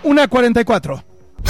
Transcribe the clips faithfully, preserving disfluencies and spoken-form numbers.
una cuarenta y cuatro.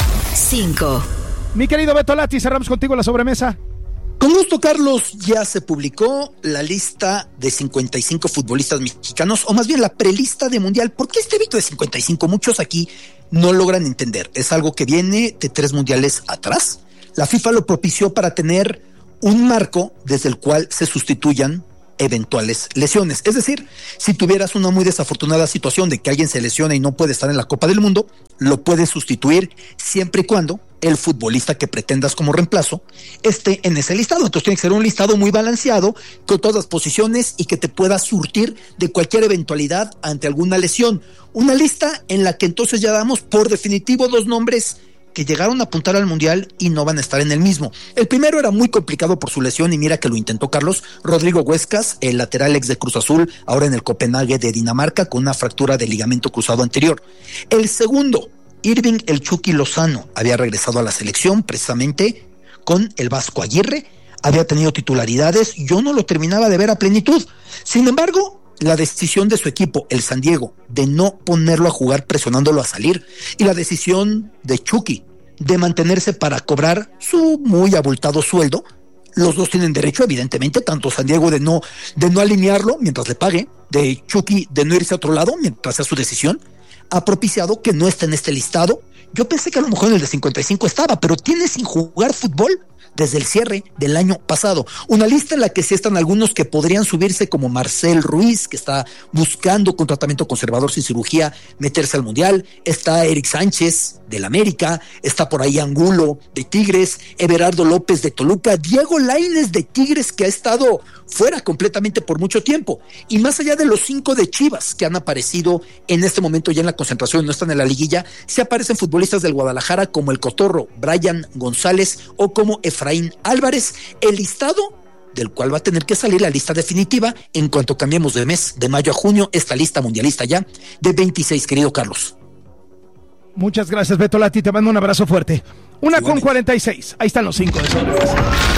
cinco. Mi querido Beto Lati, cerramos contigo la sobremesa. Con gusto, Carlos. Ya se publicó la lista de cincuenta y cinco futbolistas mexicanos, o más bien la prelista de Mundial. ¿Por qué este evento de cincuenta y cinco? Muchos aquí no logran entender. Es algo que viene de tres mundiales atrás. La FIFA lo propició para tener un marco desde el cual se sustituyan eventuales lesiones. Es decir, si tuvieras una muy desafortunada situación de que alguien se lesiona y no puede estar en la Copa del Mundo, lo puedes sustituir siempre y cuando el futbolista que pretendas como reemplazo esté en ese listado. Entonces tiene que ser un listado muy balanceado con todas las posiciones y que te pueda surtir de cualquier eventualidad ante alguna lesión. Una lista en la que entonces ya damos por definitivo dos nombres que llegaron a apuntar al Mundial y no van a estar en el mismo. El primero era muy complicado por su lesión y mira que lo intentó Carlos, Rodrigo Huescas, el lateral ex de Cruz Azul, ahora en el Copenhague de Dinamarca con una fractura de ligamento cruzado anterior. El segundo, Irving El Chucky Lozano, había regresado a la selección precisamente con el Vasco Aguirre, había tenido titularidades, yo no lo terminaba de ver a plenitud. Sin embargo, la decisión de su equipo, el San Diego, de no ponerlo a jugar presionándolo a salir, y la decisión de Chucky de mantenerse para cobrar su muy abultado sueldo, los dos tienen derecho, evidentemente, tanto San Diego de no, de no alinearlo mientras le pague, de Chucky de no irse a otro lado mientras sea su decisión, ha propiciado que no esté en este listado. Yo pensé que a lo mejor en el de cincuenta y cinco estaba, pero tiene sin jugar fútbol desde el cierre del año pasado. Una lista en la que sí están algunos que podrían subirse, como Marcel Ruiz, que está buscando con tratamiento conservador sin cirugía meterse al Mundial. Está Eric Sánchez del América, está por ahí Angulo de Tigres, Everardo López de Toluca, Diego Lainez de Tigres, que ha estado fuera completamente por mucho tiempo. Y más allá de los cinco de Chivas que han aparecido en este momento ya en la concentración, no están en la liguilla, se aparecen futbolistas del Guadalajara como el Cotorro Brian González o como Efraín Álvarez. El listado del cual va a tener que salir la lista definitiva en cuanto cambiemos de mes, de mayo a junio, esta lista mundialista ya de veintiséis, querido Carlos. Muchas gracias, Beto Lati, te mando un abrazo fuerte. Una con cuarenta y seis, ahí están los cinco de sobremesa.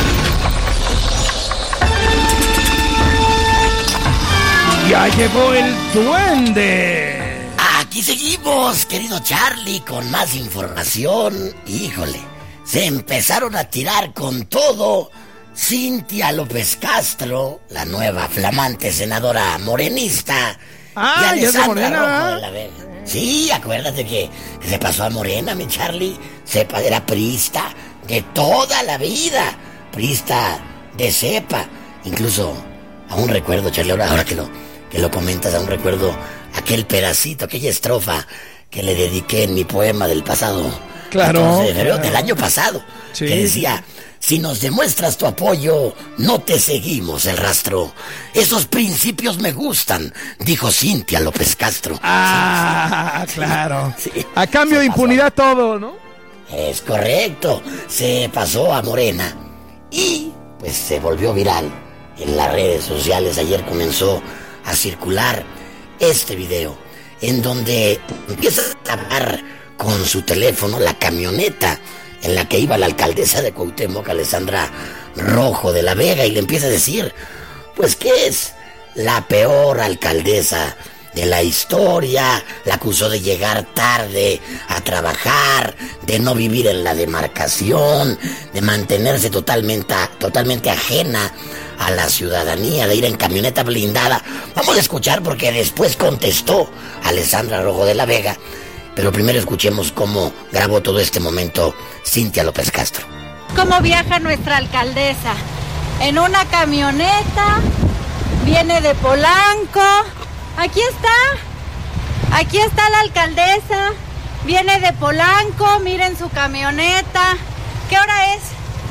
Ya llegó el duende. Aquí seguimos, querido Charlie, con más información. Híjole, se empezaron a tirar con todo. Cintia López Castro, la nueva flamante senadora morenista. Ah, y ya es de Alessandra Morena. Rojo de la Vega. Sí, acuérdate que, que se pasó a Morena, mi Charlie. Sepa, era priista de toda la vida. Priista de cepa. Incluso, aún recuerdo, Charlie, ahora, ahora que lo, que lo comentas, aún recuerdo aquel pedacito, aquella estrofa que le dediqué en mi poema del pasado. Claro. catorce de febrero claro. del año pasado. Sí. Que decía: si nos demuestras tu apoyo, no te seguimos el rastro. Esos principios me gustan, dijo Cintia López Castro. Ah, Sí, claro. sí. A cambio Se de pasó. impunidad todo, ¿no? Es correcto, se pasó a Morena y pues se volvió viral en las redes sociales. Ayer comenzó a circular este video en donde empieza a tapar con su teléfono la camioneta en la que iba la alcaldesa de Cuauhtémoc, Alessandra Rojo de la Vega, y le empieza a decir pues que es la peor alcaldesa de la historia. La acusó de llegar tarde a trabajar, de no vivir en la demarcación, de mantenerse totalmente, totalmente ajena a la ciudadanía, de ir en camioneta blindada. Vamos a escuchar porque después contestó Alessandra Rojo de la Vega, pero primero escuchemos cómo grabó todo este momento Cintia López Castro. ¿Cómo viaja nuestra alcaldesa? En una camioneta, viene de Polanco. Aquí está, aquí está la alcaldesa, viene de Polanco, miren su camioneta. ¿Qué hora es?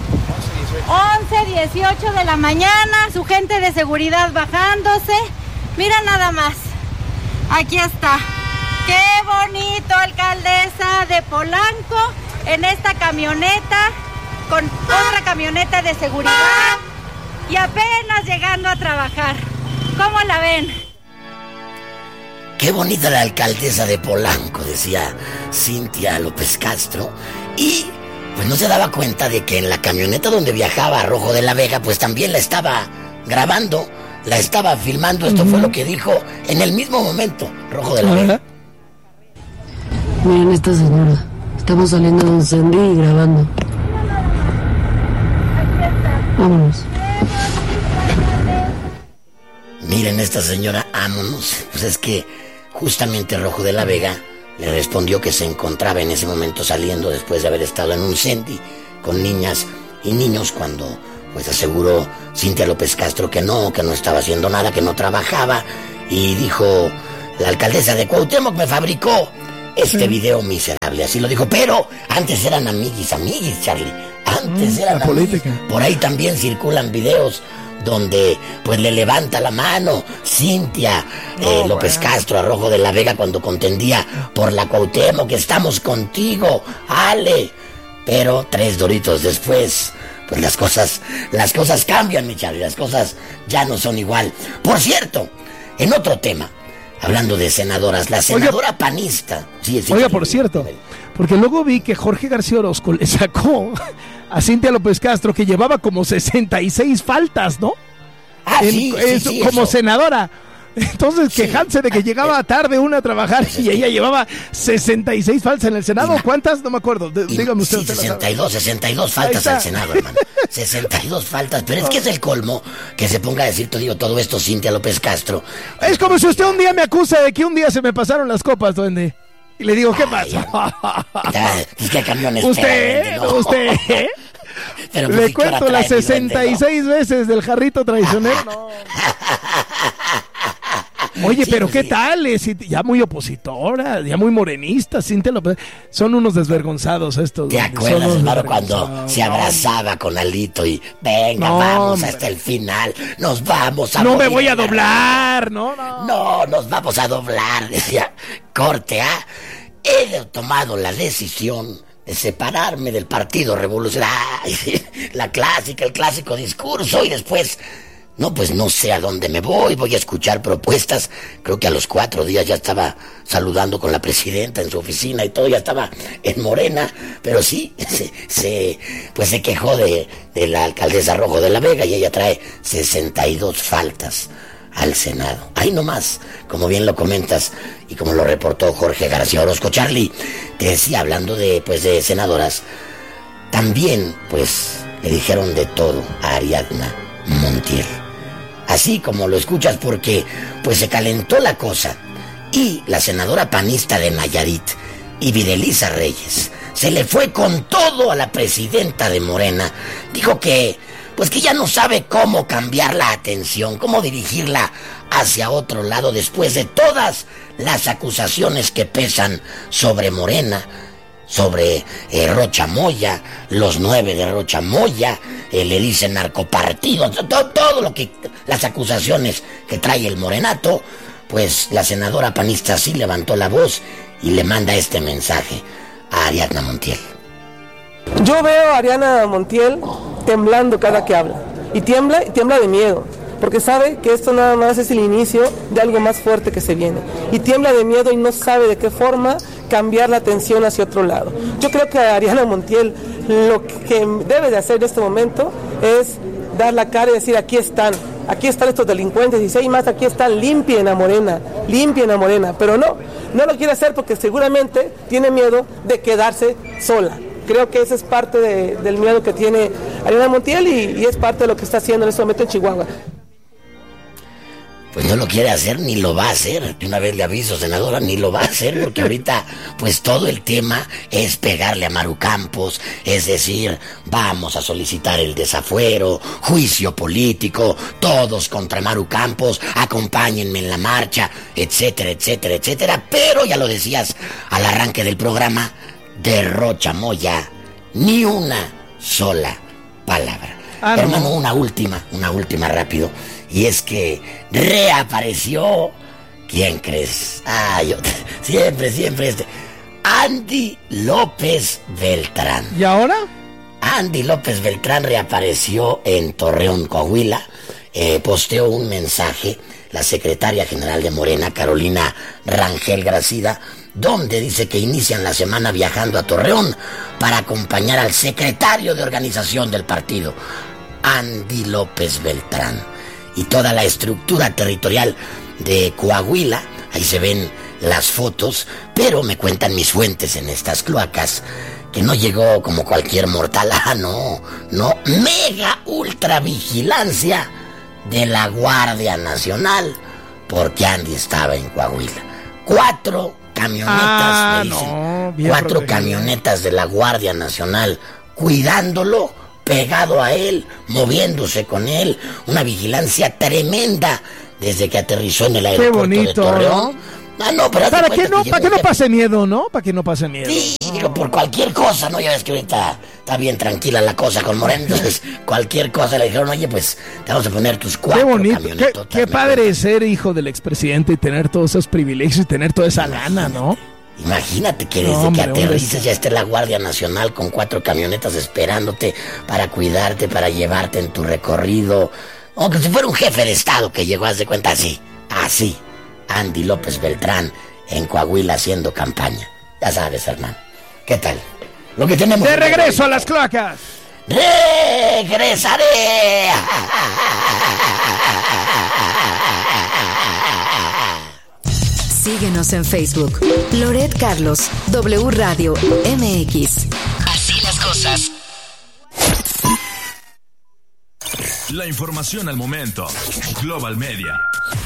once dieciocho de la mañana, su gente de seguridad bajándose. Mira nada más, aquí está. ¡Qué bonito, alcaldesa de Polanco! En esta camioneta, con otra camioneta de seguridad y apenas llegando a trabajar. ¿Cómo la ven? Qué bonita la alcaldesa de Polanco, decía Cintia López Castro. Y pues no se daba cuenta de que en la camioneta donde viajaba Rojo de la Vega, pues también la estaba grabando, la estaba filmando. Esto uh-huh. fue lo que dijo en el mismo momento Rojo de la Vega. Miren esta señora. Estamos saliendo de un Sandy y grabando. Vámonos. Miren esta señora, vámonos. Pues es que justamente Rojo de la Vega le respondió que se encontraba en ese momento saliendo después de haber estado en un Sandy con niñas y niños cuando pues aseguró Cintia López Castro que no, que no estaba haciendo nada, que no trabajaba, y dijo: la alcaldesa de Cuauhtémoc me fabricó este sí. video miserable, así lo dijo. Pero antes eran amiguis, amiguis, Charlie. Antes mm, eran la amiguis. Política. Por ahí también circulan videos donde pues le levanta la mano Cintia no, eh, López bueno. Castro a Rojo de la Vega cuando contendía por la Cuauhtémoc, que estamos contigo, Ale. Pero tres doritos después, pues las cosas, las cosas cambian, mi Charlie, las cosas ya no son igual. Por cierto, en otro tema, hablando de senadoras, la senadora oiga, panista. Sí, sí, oiga, sí, por sí, cierto, sí. porque luego vi que Jorge García Orozco le sacó a Cintia López Castro que llevaba como sesenta y seis faltas, ¿no? Ah, en, sí, en, sí, sí, como eso. senadora. Entonces, sí. quejándose de que llegaba tarde una a trabajar y ella llevaba sesenta y seis faltas en el Senado. ¿Cuántas? No me acuerdo. D- y, dígame usted. Sí, usted sesenta y dos, sesenta y dos faltas al Senado, hermano. sesenta y dos faltas. Pero es que es el colmo que se ponga a decir todo, digo, todo esto Cintia López Castro. Es como si usted un día me acusa de que un día se me pasaron las copas, duende. Y le digo, ¿qué pasa? Pues qué camiones. ¿Usted? ¿no? ¿Usted? Pero le pues, cuento las sesenta y seis duende, ¿no? veces del jarrito traicionero. No. Oye, sí, pero pues ¿qué sí. tal? Es ya muy opositora, ya muy morenista, Cintia López. Son unos desvergonzados estos. ¿Te acuerdas, hermano, cuando se abrazaba con Alito y venga, no, vamos hombre. hasta el final, nos vamos a No me voy a doblar, no, no. No, nos vamos a doblar, decía, corte, ¿ah? He tomado la decisión de separarme del Partido Revolucionario. La clásica, el clásico discurso, y después... No, pues no sé a dónde me voy, voy a escuchar propuestas. Creo que a los cuatro días ya estaba saludando con la presidenta en su oficina y todo, ya estaba en Morena. Pero sí, se, se, pues se quejó de, de la alcaldesa Rojo de la Vega y ella trae sesenta y dos faltas al Senado. Ahí nomás, como bien lo comentas y como lo reportó Jorge García Orozco. Charlie, te decía, hablando de, pues, de senadoras, también, pues, le dijeron de todo a Ariadna Montiel. Así como lo escuchas, porque pues se calentó la cosa y la senadora panista de Nayarit, Ividelisa Reyes, se le fue con todo a la presidenta de Morena. Dijo que pues que ya no sabe cómo cambiar la atención, cómo dirigirla hacia otro lado después de todas las acusaciones que pesan sobre Morena, sobre eh, Rocha Moya, los nueve de Rocha Moya, eh, le dicen narcopartido, todo, todo lo que, las acusaciones que trae el morenato. Pues la senadora panista sí levantó la voz y le manda este mensaje a Ariadna Montiel. Yo veo a Ariadna Montiel temblando cada que habla, y tiembla, y tiembla de miedo, porque sabe que esto nada más es el inicio de algo más fuerte que se viene, y tiembla de miedo y no sabe de qué forma cambiar la atención hacia otro lado. Yo creo que a Ariadna Montiel lo que debe de hacer en este momento es dar la cara y decir: aquí están, aquí están estos delincuentes, y si hay más, aquí están, limpien a Morena, limpien a Morena, pero no, no lo quiere hacer porque seguramente tiene miedo de quedarse sola. Creo que ese es parte de, del miedo que tiene Ariadna Montiel y, y es parte de lo que está haciendo en este momento en Chihuahua. Pues no lo quiere hacer ni lo va a hacer. De una vez le aviso, senadora, ni lo va a hacer, porque ahorita pues todo el tema es pegarle a Maru Campos, es decir, vamos a solicitar el desafuero, juicio político, todos contra Maru Campos, acompáñenme en la marcha, etcétera, etcétera, etcétera. Pero ya lo decías al arranque del programa, de Rocha Moya, ni una sola palabra. Ah, hermano, no. una última, una última rápido. Y es que reapareció, ¿quién crees? Ah, yo, siempre, siempre este, Andy López Beltrán. ¿Y ahora? Andy López Beltrán reapareció en Torreón, Coahuila. Eh, posteó un mensaje la secretaria general de Morena, Carolina Rangel Gracida, donde dice que inician la semana viajando a Torreón para acompañar al secretario de organización del partido, Andy López Beltrán, y toda la estructura territorial de Coahuila. Ahí se ven las fotos, pero me cuentan mis fuentes en estas cloacas que no llegó como cualquier mortal. Ah, no, no, mega ultra vigilancia de la Guardia Nacional, porque Andy estaba en Coahuila. Cuatro camionetas, ah, me dicen, no, cuatro protegido. camionetas de la Guardia Nacional cuidándolo, pegado a él, moviéndose con él, una vigilancia tremenda desde que aterrizó en el aeropuerto bonito, de Torreón. ¿no? Ah, no, pero ¿Para qué no, que para que no jefe... pase miedo, no? Para que no pase miedo. Sí, digo, por cualquier cosa, ¿no? Ya ves que ahorita está bien tranquila la cosa con Moreno, entonces cualquier cosa le dijeron, oye, pues te vamos a poner tus cuatro Qué bonito, qué, camionetotas. qué padre es ser hijo del expresidente y tener todos esos privilegios y tener toda esa lana, ¿no? Imagínate que desde No, hombre, que aterrices hombre. ya esté la Guardia Nacional con cuatro camionetas esperándote para cuidarte, para llevarte en tu recorrido. Aunque si fuera un jefe de Estado que llegó, haz de cuenta así, así, Andy López Beltrán en Coahuila haciendo campaña. Ya sabes, hermano. ¿Qué tal? Lo que tenemos... De regreso a las cloacas. ¡Regresaré! Síguenos en Facebook. Loret Carlos, W Radio M X. Así las cosas. La información al momento. Global Media.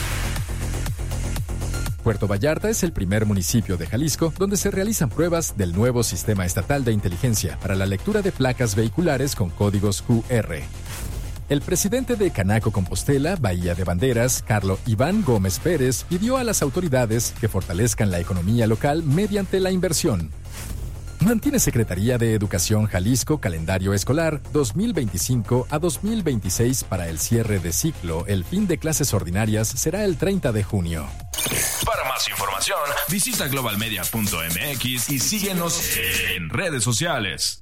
Puerto Vallarta es el primer municipio de Jalisco donde se realizan pruebas del nuevo sistema estatal de inteligencia para la lectura de placas vehiculares con códigos Q R. El presidente de Canaco Compostela, Bahía de Banderas, Carlo Iván Gómez Pérez, pidió a las autoridades que fortalezcan la economía local mediante la inversión. Mantiene Secretaría de Educación Jalisco calendario escolar dos mil veinticinco a dos mil veintiséis para el cierre de ciclo. El fin de clases ordinarias será el treinta de junio. Para más información, visita global media punto m x y síguenos en redes sociales.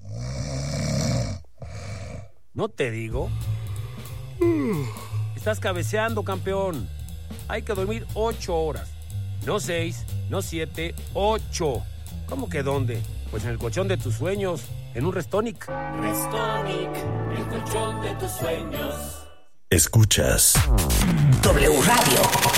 ¿No te digo? Estás cabeceando, campeón. Hay que dormir ocho horas. No seis, no siete, ocho. ¿Cómo que dónde? Pues en el colchón de tus sueños, en un Restonic. Restonic, el colchón de tus sueños. Escuchas W Radio.